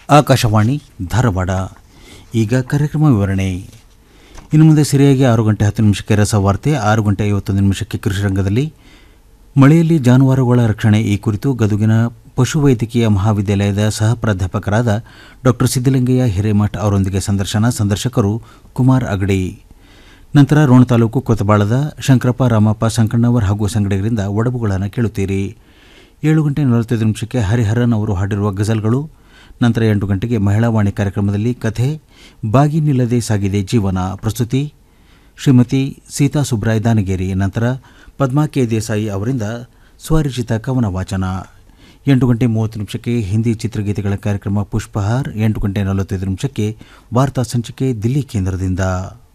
ಆಕಾಶವಾಣಿ ಧಾರವಾಡ. ಈಗ ಕಾರ್ಯಕ್ರಮ ವಿವರಣೆ. ಇನ್ನು ಮುಂದೆ ಸರಿಯಾಗಿ 6:10 ರಸವಾರ್ತೆ, 6:51 ಕೃಷಿ ರಂಗದಲ್ಲಿ ಮಳೆಯಲ್ಲಿ ಜಾನುವಾರುಗಳ ರಕ್ಷಣೆ ಈ ಕುರಿತು ಗದುಗಿನ ಪಶುವೈದ್ಯಕೀಯ ಮಹಾವಿದ್ಯಾಲಯದ ಸಹ ಪ್ರಾಧ್ಯಾಪಕರಾದ ಡಾ ಸಿದ್ದಲಿಂಗಯ್ಯ ಹಿರೇಮಠ್ ಅವರೊಂದಿಗೆ ಸಂದರ್ಶಕರು ಕುಮಾರ್ ಅಗಡಿ. ನಂತರ ರೋಣ ತಾಲೂಕು ಕೊತ್ತಬಾಳದ ಶಂಕರಪ್ಪ ರಾಮಪ್ಪ ಸಂಕಣ್ಣವರ್ ಹಾಗೂ ಸಂಗಡಿಗರಿಂದ ಒಡಬುಗಳನ್ನು ಕೇಳುತ್ತೀರಿ. 7:45 ಹರಿಹರನ್ ಅವರು ಹಾಡಿರುವ ಗಜಲ್ಗಳು. ನಂತರ 8 ಗಂಟೆಗೆ ಮಹಿಳಾ ವಾಣಿ ಕಾರ್ಯಕ್ರಮದಲ್ಲಿ ಕಥೆ ಬಾಗಿ ನಿಲ್ಲದೆ ಸಾಗಿದೆ ಜೀವನ, ಪ್ರಸ್ತುತಿ ಶ್ರೀಮತಿ ಸೀತಾ ಸುಬ್ರಾಯ್ ದಾನಗೇರಿ. ನಂತರ ಪದ್ಮಾ ಕೆ ದೇಸಾಯಿ ಅವರಿಂದ ಸ್ವರಚಿತ ಕವನ ವಾಚನ. 8:30 ಹಿಂದಿ ಚಿತ್ರಗೀತೆಗಳ ಕಾರ್ಯಕ್ರಮ ಪುಷ್ಪಹಾರ್. 8:45 ವಾರ್ತಾ ಸಂಚಿಕೆ ದಿಲ್ಲಿ ಕೇಂದ್ರದಿಂದ.